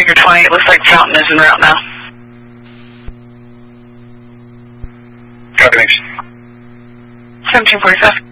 Victor 20. It looks like Fountain is en route now. Copy, thanks. 1745.